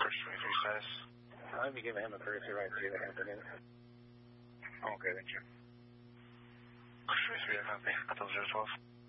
First 23 status. I'll be giving him a courtesy ride to the afternoon. Okay, thank you. First 23, I copy. Hotel 012.